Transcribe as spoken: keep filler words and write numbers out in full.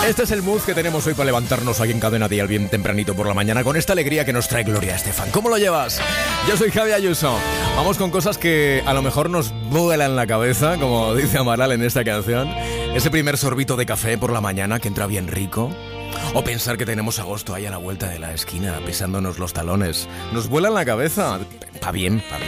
Este es el mood que tenemos hoy para levantarnos aquí en Cadena Dial bien tempranito por la mañana con esta alegría que nos trae Gloria Estefan. ¿Cómo lo llevas? Yo soy Javi Ayuso. Vamos con cosas que a lo mejor nos vuelan la cabeza, como dice Amaral en esta canción. Ese primer sorbito de café por la mañana que entra bien rico. O pensar que tenemos agosto ahí a la vuelta de la esquina pisándonos los talones. Nos vuelan la cabeza. Pa' bien, pa' bien.